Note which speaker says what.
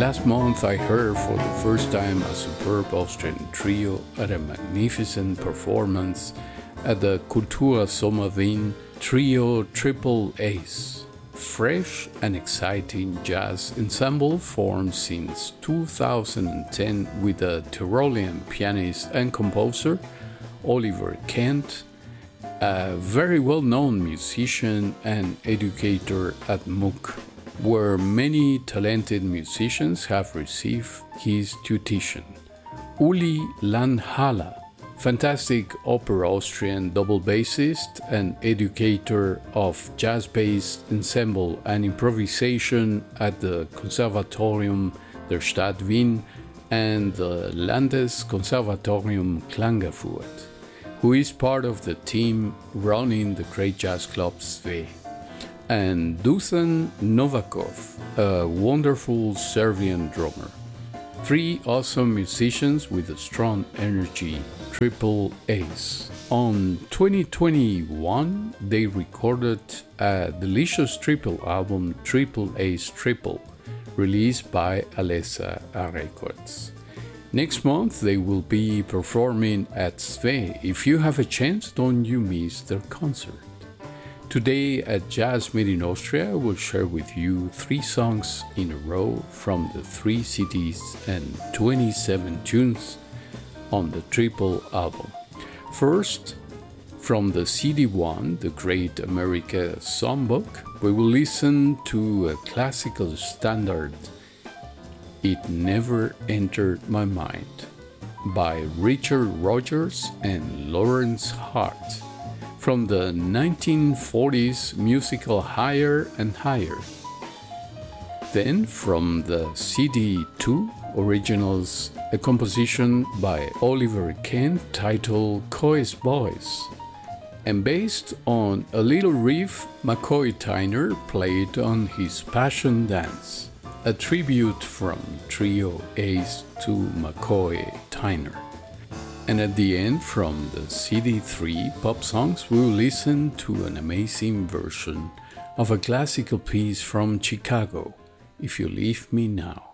Speaker 1: Last month I heard for the first time a superb Austrian trio at a magnificent performance at the Kultur Sommer Wien Trio Triple Ace. Fresh and exciting jazz ensemble formed since 2010 with the Tyrolean pianist and composer Oliver Kent, a very well-known musician and educator at MOOC, where many talented musicians have received his tuition. Uli Landhaller, fantastic opera Austrian double bassist and educator of jazz-based ensemble and improvisation at the Conservatorium der Stadt Wien and the Landeskonservatorium Klagenfurt, who is part of the team running the great jazz club Sve, and Dusan Novakov, a wonderful Serbian drummer. Three awesome musicians with a strong energy, Triple Ace. On 2021, they recorded a delicious triple album, Triple Ace Triple, released by Alessa Records. Next month, they will be performing at Sve. If you have a chance, don't you miss their concert. Today at Jazz Made in Austria, I will share with you 3 songs in a row from the 3 CDs and 27 tunes on the triple album. First, from the CD1, The Great America Songbook, we will listen to a classical standard, It Never Entered My Mind, by Richard Rogers and Lawrence Hart, from the 1940s musical Higher and Higher. Then from the CD2 Originals, a composition by Oliver Kent titled Coe's Boys, and based on a little riff McCoy Tyner played on his Passion Dance, a tribute from Trio Ace to McCoy Tyner. And at the end, from the CD3 Pop Songs, we will listen to an amazing version of a classical piece from Chicago, If You Leave Me Now.